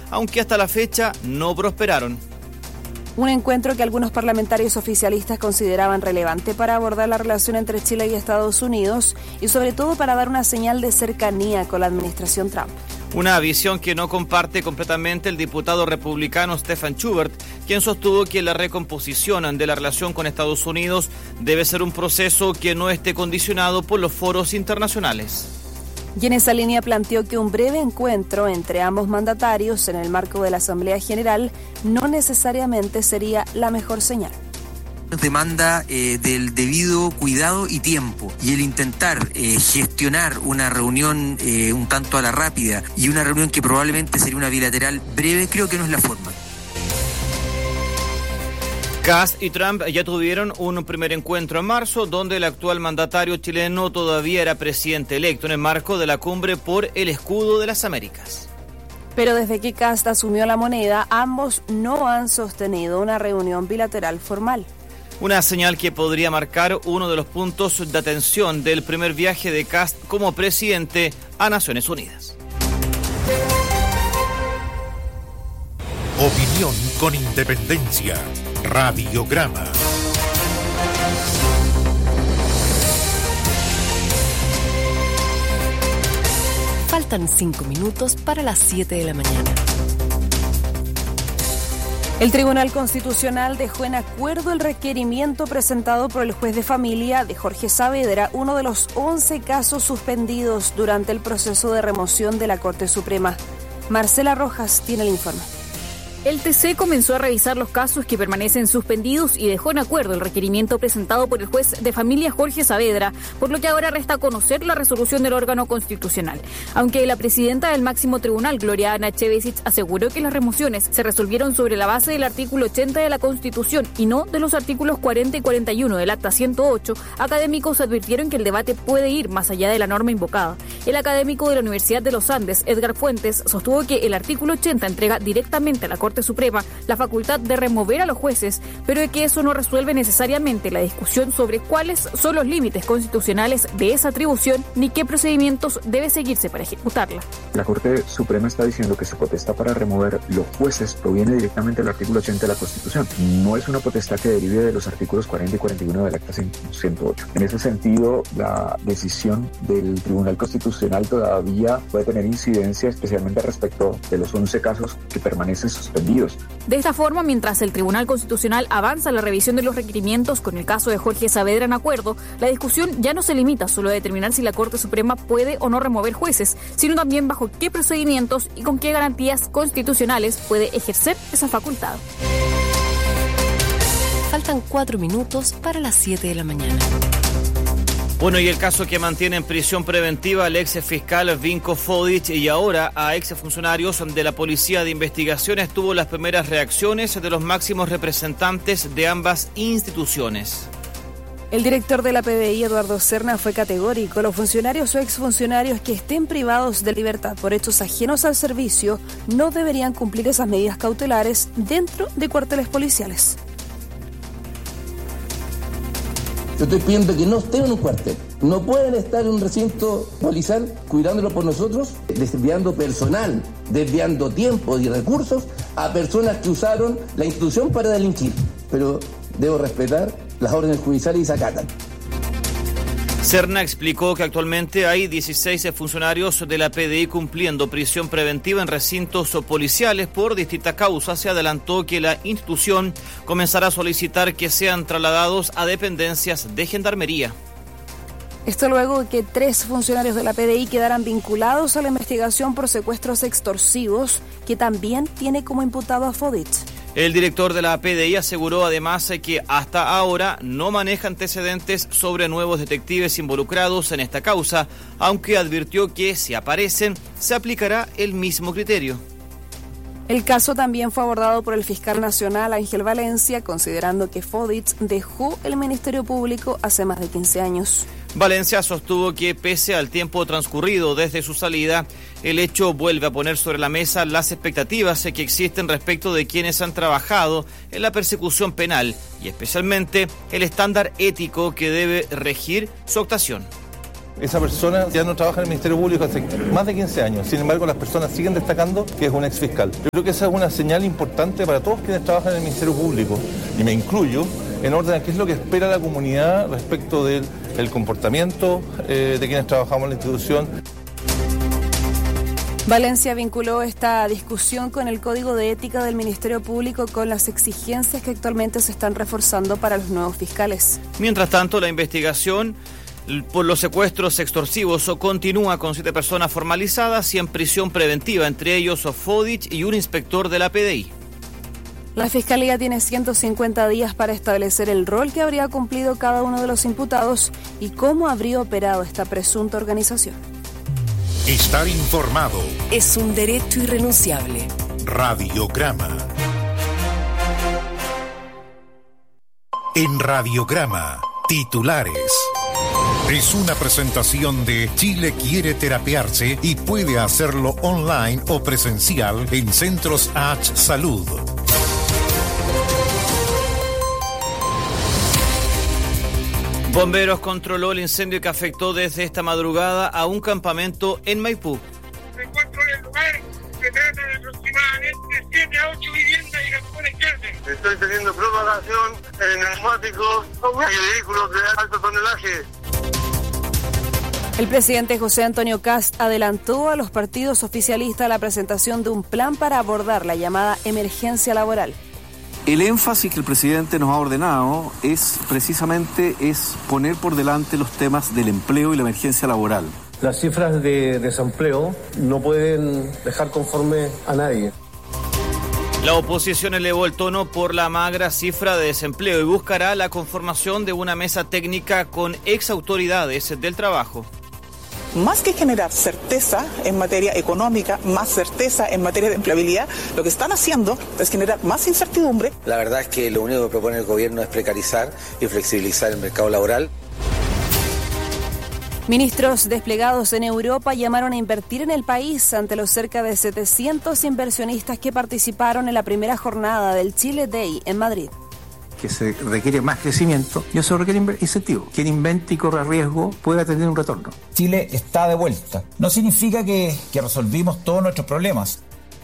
aunque hasta la fecha no prosperaron. Un encuentro que algunos parlamentarios oficialistas consideraban relevante para abordar la relación entre Chile y Estados Unidos y sobre todo para dar una señal de cercanía con la administración Trump. Una visión que no comparte completamente el diputado republicano Stephen Schubert, quien sostuvo que la recomposición de la relación con Estados Unidos debe ser un proceso que no esté condicionado por los foros internacionales. Y en esa línea planteó que un breve encuentro entre ambos mandatarios en el marco de la Asamblea General no necesariamente sería la mejor señal. Demanda del debido cuidado y tiempo, y el intentar gestionar una reunión un tanto a la rápida y una reunión que probablemente sería una bilateral breve, creo que no es la forma. Kast y Trump ya tuvieron un primer encuentro en marzo, donde el actual mandatario chileno todavía era presidente electo en el marco de la cumbre por el escudo de las Américas. Pero desde que Kast asumió la moneda, ambos no han sostenido una reunión bilateral formal. Una señal que podría marcar uno de los puntos de atención del primer viaje de Kast como presidente a Naciones Unidas. Opinión con independencia. Radiograma. Faltan 5 minutos para las 7 de la mañana. El Tribunal Constitucional dejó en acuerdo el requerimiento presentado por el juez de familia de Jorge Saavedra, uno de los 11 casos suspendidos durante el proceso de remoción de la Corte Suprema. Marcela Rojas tiene el informe. El TC comenzó a revisar los casos que permanecen suspendidos y dejó en acuerdo el requerimiento presentado por el juez de familia Jorge Saavedra, por lo que ahora resta conocer la resolución del órgano constitucional. Aunque la presidenta del máximo tribunal, Gloria Ana Chevesic, aseguró que las remociones se resolvieron sobre la base del artículo 80 de la Constitución y no de los artículos 40 y 41 del Acta 108, académicos advirtieron que el debate puede ir más allá de la norma invocada. El académico de la Universidad de los Andes, Edgar Fuentes, sostuvo que el artículo 80 entrega directamente a la Corte Suprema la facultad de remover a los jueces, pero que eso no resuelve necesariamente la discusión sobre cuáles son los límites constitucionales de esa atribución ni qué procedimientos debe seguirse para ejecutarla. La Corte Suprema está diciendo que su potestad para remover los jueces proviene directamente del artículo 80 de la Constitución. No es una potestad que derive de los artículos 40 y 41 del Acta 108. En ese sentido, la decisión del Tribunal Constitucional todavía puede tener incidencia, especialmente respecto de los 11 casos que permanecen suspendidos. De esta forma, mientras el Tribunal Constitucional avanza la revisión de los requerimientos con el caso de Jorge Saavedra en acuerdo, la discusión ya no se limita solo a determinar si la Corte Suprema puede o no remover jueces, sino también bajo qué procedimientos y con qué garantías constitucionales puede ejercer esa facultad. Faltan 4 minutos para las 7 de la mañana. Bueno, y el caso que mantiene en prisión preventiva al ex fiscal Vinko Fodic y ahora a ex funcionarios de la Policía de Investigaciones tuvo las primeras reacciones de los máximos representantes de ambas instituciones. El director de la PDI, Eduardo Serna, fue categórico. Los funcionarios o exfuncionarios que estén privados de libertad por hechos ajenos al servicio no deberían cumplir esas medidas cautelares dentro de cuarteles policiales. Yo estoy pidiendo que no estén en un cuartel. No pueden estar en un recinto policial cuidándolo por nosotros, desviando personal, desviando tiempo y recursos a personas que usaron la institución para delinquir. Pero debo respetar las órdenes judiciales y se acatan. Serna explicó que actualmente hay 16 funcionarios de la PDI cumpliendo prisión preventiva en recintos policiales por distintas causas. Se adelantó que la institución comenzará a solicitar que sean trasladados a dependencias de Gendarmería. Esto luego de que 3 funcionarios de la PDI quedaran vinculados a la investigación por secuestros extorsivos, que también tiene como imputado a Fodic. El director de la PDI aseguró además que hasta ahora no maneja antecedentes sobre nuevos detectives involucrados en esta causa, aunque advirtió que si aparecen se aplicará el mismo criterio. El caso también fue abordado por el fiscal nacional Ángel Valencia, considerando que Fodic dejó el Ministerio Público hace más de 15 años. Valencia sostuvo que pese al tiempo transcurrido desde su salida, el hecho vuelve a poner sobre la mesa las expectativas que existen respecto de quienes han trabajado en la persecución penal y especialmente el estándar ético que debe regir su actuación. Esa persona ya no trabaja en el Ministerio Público hace más de 15 años. Sin embargo, las personas siguen destacando que es un exfiscal. Yo creo que esa es una señal importante para todos quienes trabajan en el Ministerio Público, y me incluyo, en orden a qué es lo que espera la comunidad respecto del comportamiento de quienes trabajamos en la institución. Valencia vinculó esta discusión con el Código de Ética del Ministerio Público con las exigencias que actualmente se están reforzando para los nuevos fiscales. Mientras tanto, la investigación por los secuestros extorsivos continúa con 7 personas formalizadas y en prisión preventiva, entre ellos Fodich y un inspector de la PDI. La Fiscalía tiene 150 días para establecer el rol que habría cumplido cada uno de los imputados y cómo habría operado esta presunta organización. Estar informado es un derecho irrenunciable. Radiograma. En Radiograma, titulares. Es una presentación de Chile quiere terapiarse y puede hacerlo online o presencial en Centros H Salud. Bomberos controló el incendio que afectó desde esta madrugada a un campamento en Maipú. Se encuentra en el lugar, se trata de aproximadamente 7 a 8 viviendas y galpones verdes. Estoy teniendo propagación en neumáticos y vehículos de alto tonelaje. El presidente José Antonio Kast adelantó a los partidos oficialistas la presentación de un plan para abordar la llamada emergencia laboral. El énfasis que el presidente nos ha ordenado es precisamente poner por delante los temas del empleo y la emergencia laboral. Las cifras de desempleo no pueden dejar conforme a nadie. La oposición elevó el tono por la magra cifra de desempleo y buscará la conformación de una mesa técnica con exautoridades del trabajo. Más que generar certeza en materia económica, más certeza en materia de empleabilidad, lo que están haciendo es generar más incertidumbre. La verdad es que lo único que propone el gobierno es precarizar y flexibilizar el mercado laboral. Ministros desplegados en Europa llamaron a invertir en el país ante los cerca de 700 inversionistas que participaron en la primera jornada del Chile Day en Madrid. Que se requiere más crecimiento y eso requiere incentivo. Quien invente y corra riesgo puede tener un retorno. Chile está de vuelta. No significa que resolvimos todos nuestros problemas.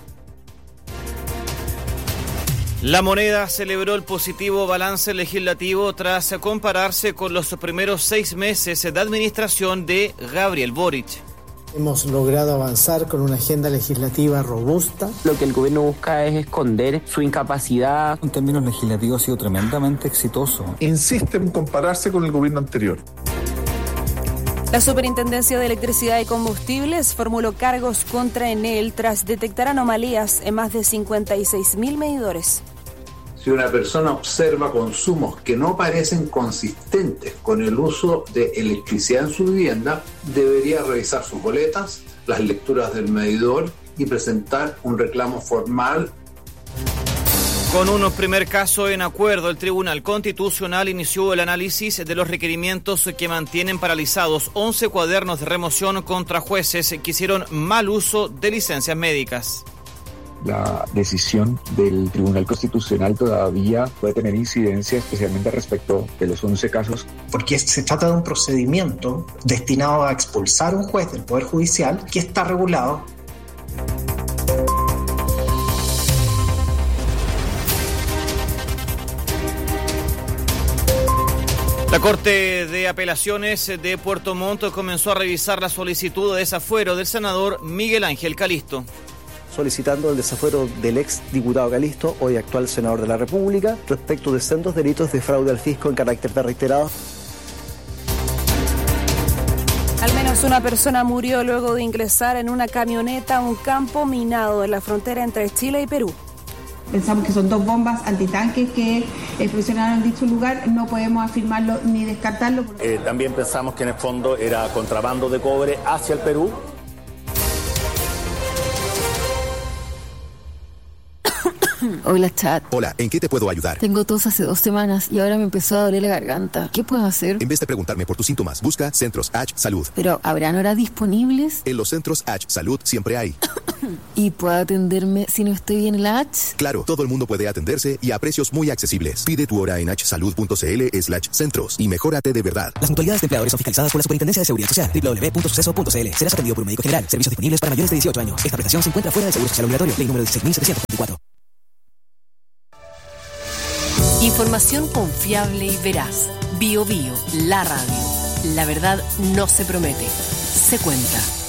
La Moneda celebró el positivo balance legislativo tras compararse con los primeros 6 meses de administración de Gabriel Boric. Hemos logrado avanzar con una agenda legislativa robusta. Lo que el gobierno busca es esconder su incapacidad. En términos legislativos ha sido tremendamente exitoso. Insiste en compararse con el gobierno anterior. La Superintendencia de Electricidad y Combustibles formuló cargos contra Enel tras detectar anomalías en más de 56.000 medidores. Si una persona observa consumos que no parecen consistentes con el uso de electricidad en su vivienda, debería revisar sus boletas, las lecturas del medidor y presentar un reclamo formal. Con un primer caso en acuerdo, el Tribunal Constitucional inició el análisis de los requerimientos que mantienen paralizados 11 cuadernos de remoción contra jueces que hicieron mal uso de licencias médicas. La decisión del Tribunal Constitucional todavía puede tener incidencia, especialmente respecto de los 11 casos. Porque se trata de un procedimiento destinado a expulsar a un juez del Poder Judicial que está regulado. La Corte de Apelaciones de Puerto Montt comenzó a revisar la solicitud de desafuero del senador Miguel Ángel Calisto, solicitando el desafuero del ex diputado Calisto, hoy actual senador de la República, respecto de sendos delitos de fraude al fisco en carácter de reiterado. Al menos una persona murió luego de ingresar en una camioneta a un campo minado en la frontera entre Chile y Perú. Pensamos que son 2 bombas antitanques que explosionaron en dicho lugar, no podemos afirmarlo ni descartarlo. También pensamos que en el fondo era contrabando de cobre hacia el Perú. Hola, chat. Hola, ¿en qué te puedo ayudar? Tengo tos hace 2 semanas y ahora me empezó a doler la garganta. ¿Qué puedo hacer? En vez de preguntarme por tus síntomas, busca Centros H Salud. ¿Pero habrán horas disponibles? En los Centros H Salud siempre hay. ¿Y puedo atenderme si no estoy bien en la H? Claro, todo el mundo puede atenderse y a precios muy accesibles. Pide tu hora en hsalud.cl/centros y mejórate de verdad. Las mutualidades de empleadores son fiscalizadas por la Superintendencia de Seguridad Social. www.suceso.cl. Serás atendido por un médico general. Servicios disponibles para mayores de 18 años. Esta prestación se encuentra fuera del Seguro Social Obligatorio. Ley número 16.724. Información confiable y veraz. Bio, la radio. La verdad no se promete, se cuenta.